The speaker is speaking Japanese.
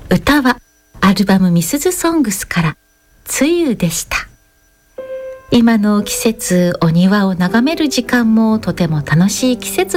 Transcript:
歌はアルバムミスズソングスから梅雨でした。今の季節、お庭を眺める時間もとても楽しい季節